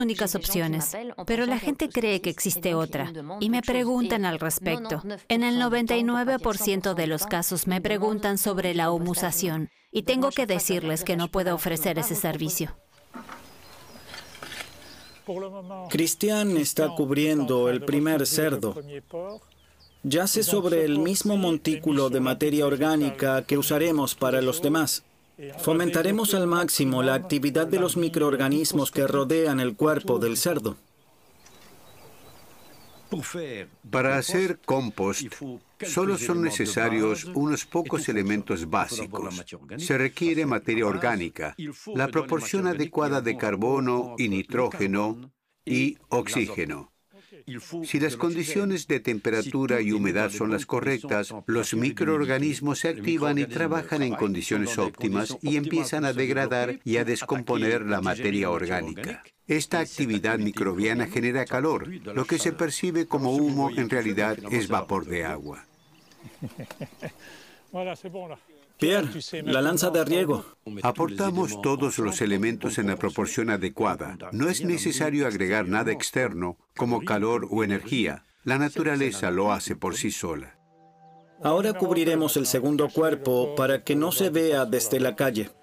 únicas opciones, pero la gente cree que existe otra y me preguntan al respecto. En el 99% de los casos me preguntan sobre la humusación y tengo que decirles que no puedo ofrecer ese servicio. Cristian está cubriendo el primer cerdo. Yace sobre el mismo montículo de materia orgánica que usaremos para los demás. Fomentaremos al máximo la actividad de los microorganismos que rodean el cuerpo del cerdo. Para hacer compost, solo son necesarios unos pocos elementos básicos. Se requiere materia orgánica, la proporción adecuada de carbono y nitrógeno y oxígeno. Si las condiciones de temperatura y humedad son las correctas, los microorganismos se activan y trabajan en condiciones óptimas y empiezan a degradar y a descomponer la materia orgánica. Esta actividad microbiana genera calor. Lo que se percibe como humo en realidad es vapor de agua. Pierre, la lanza de riego. Aportamos todos los elementos en la proporción adecuada. No es necesario agregar nada externo, como calor o energía. La naturaleza lo hace por sí sola. Ahora cubriremos el segundo cuerpo para que no se vea desde la calle.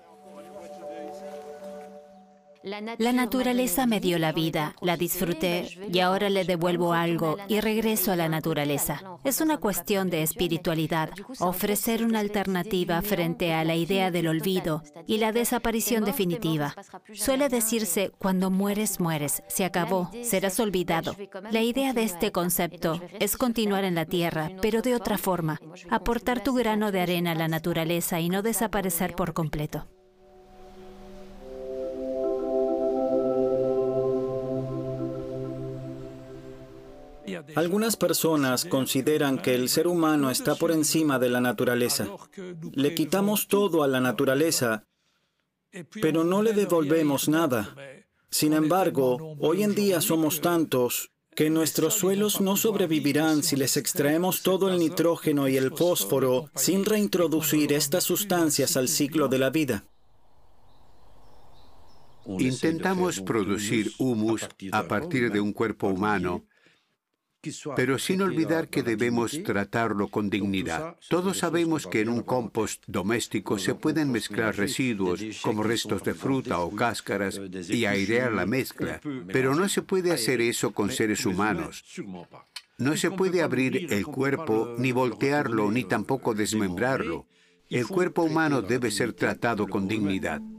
La naturaleza me dio la vida, la disfruté y ahora le devuelvo algo y regreso a la naturaleza. Es una cuestión de espiritualidad, ofrecer una alternativa frente a la idea del olvido y la desaparición definitiva. Suele decirse, cuando mueres, mueres, se acabó, serás olvidado. La idea de este concepto es continuar en la tierra, pero de otra forma, aportar tu grano de arena a la naturaleza y no desaparecer por completo. Algunas personas consideran que el ser humano está por encima de la naturaleza. Le quitamos todo a la naturaleza, pero no le devolvemos nada. Sin embargo, hoy en día somos tantos que nuestros suelos no sobrevivirán si les extraemos todo el nitrógeno y el fósforo sin reintroducir estas sustancias al ciclo de la vida. Intentamos producir humus a partir de un cuerpo humano, pero sin olvidar que debemos tratarlo con dignidad. Todos sabemos que en un compost doméstico se pueden mezclar residuos, como restos de fruta o cáscaras, y airear la mezcla, pero no se puede hacer eso con seres humanos. No se puede abrir el cuerpo, ni voltearlo, ni tampoco desmembrarlo. El cuerpo humano debe ser tratado con dignidad.